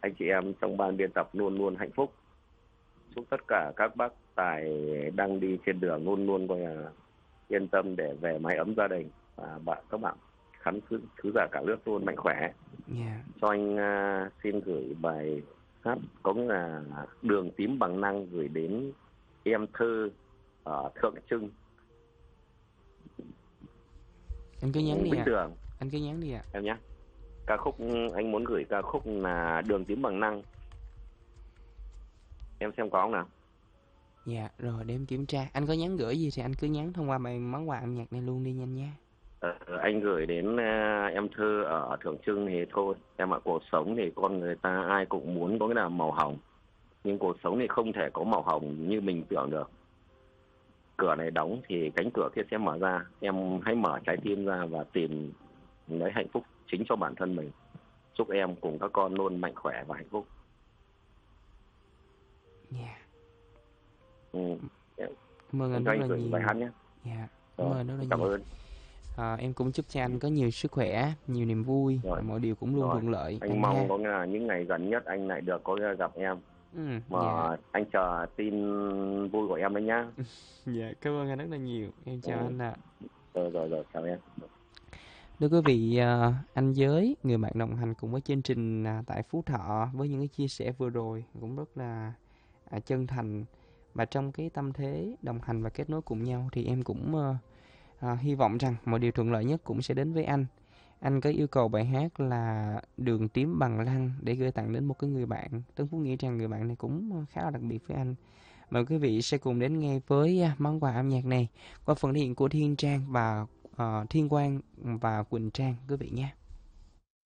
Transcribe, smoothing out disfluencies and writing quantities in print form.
anh chị em trong ban biên tập luôn luôn hạnh phúc. Chúc tất cả các bác Tài đang đi trên đường luôn luôn coi là yên tâm để về mái ấm gia đình, và các bạn khán khán giả cả nước luôn mạnh khỏe. Dạ. Cho anh xin gửi bài hát có là Đường Tím Bằng Năng gửi đến em Thơ ở Thượng Trưng. Anh cứ nhắn đi Vĩnh ạ. Tường Anh cứ nhắn đi ạ. em nhé. Ca khúc anh muốn gửi ca khúc là Đường Tím Bằng Năng. Em xem có không nào? Dạ, rồi để em kiểm tra. Anh có nhắn gửi gì thì anh cứ nhắn thông qua bài món quà âm nhạc này luôn đi nhanh nha. Anh gửi đến em Thơ ở Thượng Trưng thì thôi. Em ạ, cuộc sống thì con người ta ai cũng muốn có cái là màu hồng. Nhưng cuộc sống thì không thể có màu hồng như mình tưởng được. Cửa này đóng thì cánh cửa kia sẽ mở ra. Em hãy mở trái tim ra và tìm lấy hạnh phúc chính cho bản thân mình. Chúc em cùng các con luôn mạnh khỏe và hạnh phúc. Dạ. Ừ. Cảm ơn anh Cho rất anh là gửi bài nhiều. hát nhé. Dạ, cảm ơn rất là Cảm nhiều. ơn. Em cũng chúc cho anh có nhiều sức khỏe, nhiều niềm vui và Rồi. mọi điều cũng luôn Rồi. thuận lợi Anh anh ha. mong có là những ngày gần nhất anh lại được có gặp em. Dạ. Mà anh chờ tin vui của em đấy nhá. Dạ, cảm ơn anh rất là nhiều. Em chào anh ạ. Rồi, chào em. Thưa quý vị, anh Giới, người bạn đồng hành cùng với chương trình tại Phú Thọ với những cái chia sẻ vừa rồi cũng rất là chân thành, và trong cái tâm thế đồng hành và kết nối cùng nhau thì em cũng hy vọng rằng mọi điều thuận lợi nhất cũng sẽ đến với anh. Anh có yêu cầu bài hát là Đường Tím Bằng Lăng để gửi tặng đến một cái người bạn. Tân Phú nghĩ rằng người bạn này cũng khá là đặc biệt với anh. Mời quý vị sẽ cùng đến nghe với món quà âm nhạc này qua phần thể hiện của Thiên Trang và Thiên Quang và Quỳnh Trang quý vị nhé.